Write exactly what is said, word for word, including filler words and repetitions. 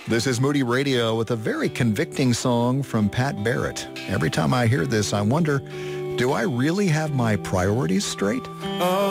This is Moody Radio with a very convicting song from Pat Barrett. Every time I hear this, I wonder, do I really have my priorities straight? Oh.